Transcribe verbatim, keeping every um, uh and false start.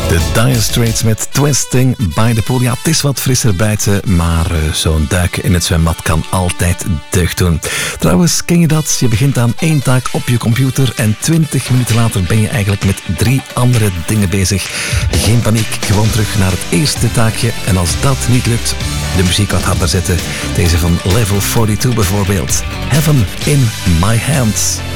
De Dire Straits met Twisting by the Pool. Ja, het is wat frisser buiten, maar uh, zo'n duik in het zwembad kan altijd deugd doen. Trouwens, ken je dat? Je begint aan één taak op je computer en twintig minuten later ben je eigenlijk met drie andere dingen bezig. Geen paniek, gewoon terug naar het eerste taakje. En als dat niet lukt, de muziek wat harder zetten. Deze van Level tweeënveertig bijvoorbeeld. Heaven in My Hands.